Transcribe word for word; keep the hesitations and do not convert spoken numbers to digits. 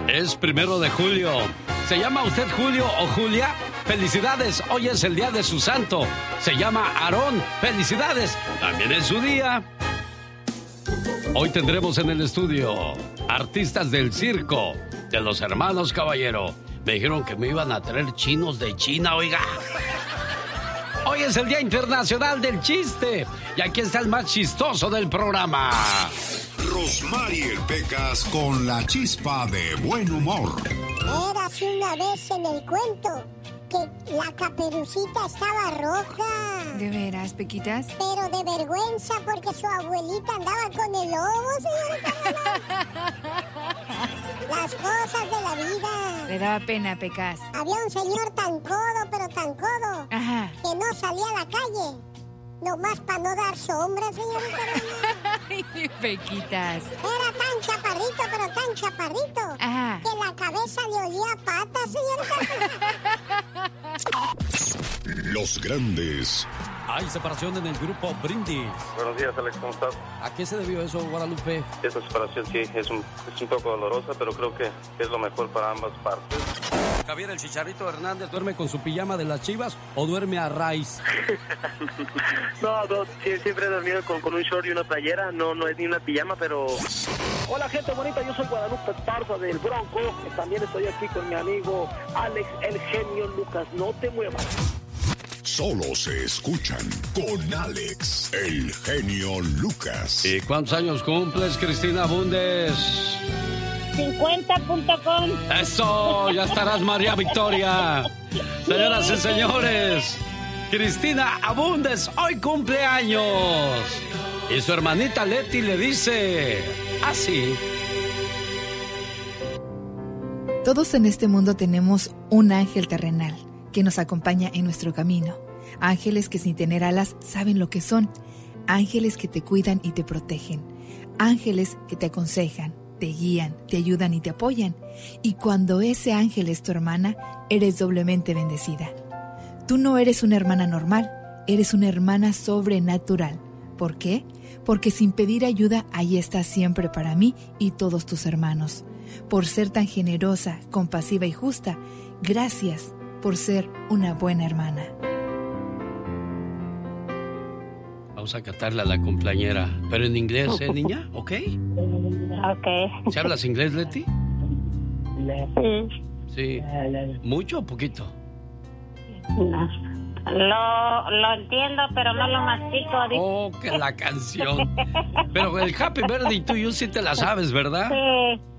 Es primero de julio. ¿Se llama usted Julio o Julia? Felicidades, hoy es el día de su santo. Se llama Aarón. Felicidades, también es su día. Hoy tendremos en el estudio artistas del circo de los hermanos Caballero. Me dijeron que me iban a traer chinos de China, oiga. Hoy es el Día Internacional del Chiste. Y aquí está el más chistoso del programa. Rosmarie Pecas con la chispa de buen humor. Érase una vez en el cuento que la Caperucita estaba roja. ¿De veras, Pequitas? Pero de vergüenza porque su abuelita andaba con el lobo, señorita. Las cosas de la vida. Le daba pena, Pecas. Había un señor tan codo, pero tan codo, Ajá. que no salía a la calle. Nomás para no dar sombra, señorita. Ay, Pequitas. Era tan chaparrito, pero tan chaparrito, Ajá. que la cabeza le olía a patas, señorita. Los grandes Hay separación en el grupo Brindis. Buenos días, Alex, ¿cómo estás? ¿A qué se debió eso, Guadalupe? Esta separación sí es un, es un poco dolorosa, pero creo que es lo mejor para ambas partes. Javier el Chicharito Hernández, ¿duerme con su pijama de las Chivas o duerme a raíz? No, no, sí, siempre he dormido con, con un short y una playera, no, no es ni una pijama, pero... Hola gente bonita, yo soy Guadalupe Esparza del Bronco, y también estoy aquí con mi amigo Alex el Genio Lucas, no te muevas. solo se escuchan con Alex, el Genio Lucas. ¿Y cuántos años cumples, Cristina Bundes? cincuenta punto com. ¡Eso! Ya estarás, María Victoria. Señoras y señores, Cristina Abundes hoy cumple años. Y su hermanita Leti le dice así. Todos en este mundo tenemos un ángel terrenal que nos acompaña en nuestro camino. Ángeles que sin tener alas saben lo que son. Ángeles que te cuidan y te protegen. Ángeles que te aconsejan, te guían, te ayudan y te apoyan. Y cuando ese ángel es tu hermana, eres doblemente bendecida. Tú no eres una hermana normal, eres una hermana sobrenatural. ¿Por qué? Porque sin pedir ayuda, ahí estás siempre para mí y todos tus hermanos. Por ser tan generosa, compasiva y justa, gracias por ser una buena hermana. Vamos a cantarle a la cumpleañera, pero en inglés, ¿eh, niña? ¿Ok? Ok. ¿Se hablas inglés, Leti? Sí. Sí. ¿Mucho o poquito? No. Lo, lo entiendo, pero no lo mastico. Oh, que la canción. Pero el Happy Birthday to you sí te la sabes, ¿verdad? Sí.